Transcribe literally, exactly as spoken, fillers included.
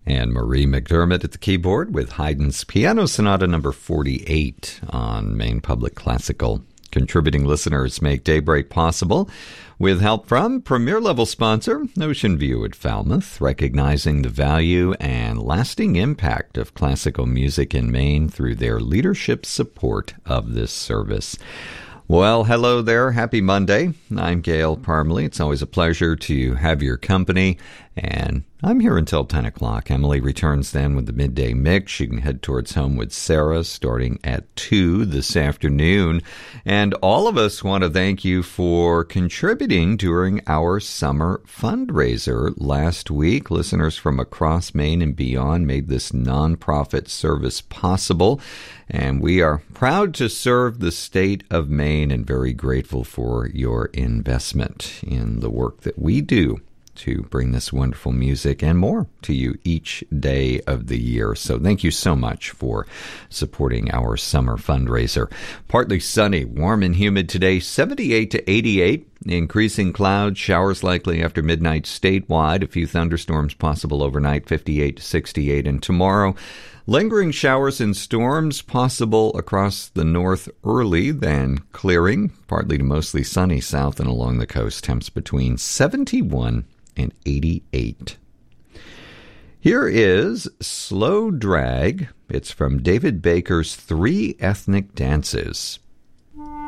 And Marie McDermott at the keyboard with Haydn's Piano Sonata number forty-eight on Maine Public Classical. Contributing listeners make Daybreak possible with help from premier-level sponsor Ocean View at Falmouth, recognizing the value and lasting impact of classical music in Maine through their leadership support of this service. Well, hello there. Happy Monday. I'm Gail Parmley. It's always a pleasure to have your company, and I'm here until ten o'clock. Emily returns then with the midday mix. She can head towards home with Sarah starting at two this afternoon. And all of us want to thank you for contributing during our summer fundraiser last week. Listeners from across Maine and beyond made this nonprofit service possible. And we are proud to serve the state of Maine and very grateful for your investment in the work that we do to bring this wonderful music and more to you each day of the year. So thank you so much for supporting our summer fundraiser. Partly sunny, warm and humid today, seventy-eight to eighty-eight. Increasing clouds, showers likely after midnight statewide. A few thunderstorms possible overnight, fifty-eight to sixty-eight. And tomorrow, lingering showers and storms possible across the north early, then clearing, partly to mostly sunny south and along the coast. Temps between seventy-one and eighty-eight. Here is Slow Drag. It's from David Baker's Three Ethnic Dances.